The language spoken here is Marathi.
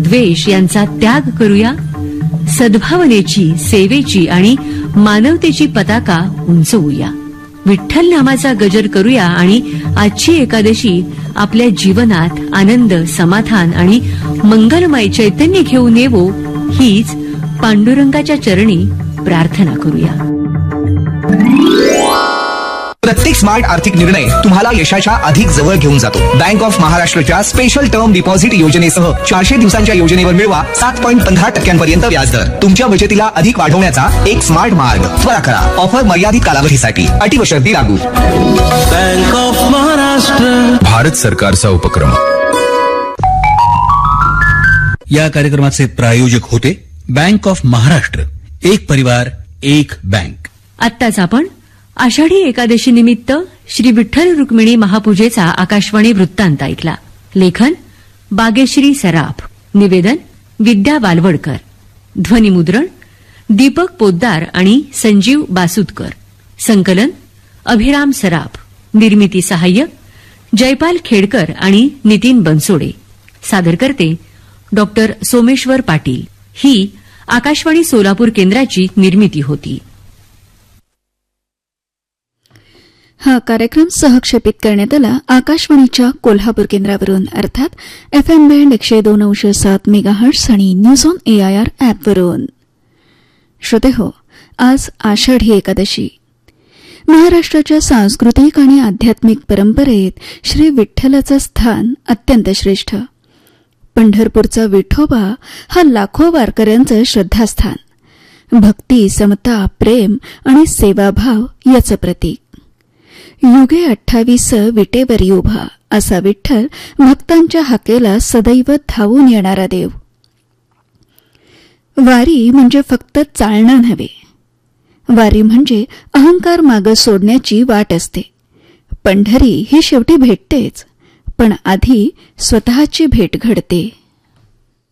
द्वेष यांचा त्याग करूया. सद्भावनेची, सेवेची आणि मानवतेची पताका उंचवूया. विठ्ठल नामाचा गजर करूया आणि आजची एकादशी आपल्या जीवनात आनंद, समाधान आणि मंगलमय चैतन्य घेऊन येवो, हीच पांडुरंगाच्या चरणी प्रार्थना करूया. प्रत्येक स्मार्ट आर्थिक निर्णय तुम्हाला यशाच्या अधिक जवळ घेऊन जातो. बँक ऑफ महाराष्ट्रच्या स्पेशल टर्म डिपॉझिट योजनेसह 400 दिवसांच्या योजनेवर मिळवा 7.15% व्याजदर. तुमच्या बचतीला अधिक वाढवण्याचा एक स्मार्ट मार्ग. त्वरा करा. ऑफर मर्यादित कालावधीसाठी. अटी व शर्ती लागू. बँक ऑफ महाराष्ट्र, भारत सरकारचा उपक्रम. या कार्यक्रमाचे प्रायोजक होते बँक ऑफ महाराष्ट्र. एक परिवार, एक बँक. आत्ताच आपण आषाढी एकादशी निमित्त श्री विठ्ठल रुक्मिणी महापूजेचा आकाशवाणी वृत्तांत ऐकला. लेखन बागेश्री सराफ. निवेदन विद्या वालवडकर. ध्वनिमुद्रण दीपक पोद्दार आणि संजीव बासुदकर. संकलन अभिराम सराफ. निर्मिती सहाय्य जयपाल खेडकर आणि नितीन बनसोडे. सादरकर्ते डॉ सोमेश्वर पाटील. ही आकाशवाणी सोलापूर केंद्राची निर्मिती होती. हा कार्यक्रम सहक्षेपित करण्यात आला आकाशवाणीच्या कोल्हापूर केंद्रावरून, अर्थात FM बँड 102.7 मेगाहर्ट्झ आणि न्यूज ऑन AIR ॲपवरून. श्रोतेहो, आज आषाढी एकादशी. महाराष्ट्राच्या सांस्कृतिक आणि आध्यात्मिक परंपरेत श्री विठ्ठलाचं स्थान अत्यंत श्रेष्ठ. पंढरपूरचा विठोबा हा लाखो वारकऱ्यांचं श्रद्धास्थान. भक्ती, समता, प्रेम आणि सेवाभाव याचं प्रतीक. युगे 28 विटेवरी उभा असा विठ्ठल भक्तांच्या हाकेला सदैव धावून येणारा देव. वारी म्हणजे फक्त चालणं नव्हे. वारी म्हणजे अहंकार मागं सोडण्याची वाट असते. पंढरी ही शेवटी भेटतेच, पण आधी स्वतःची भेट घडते.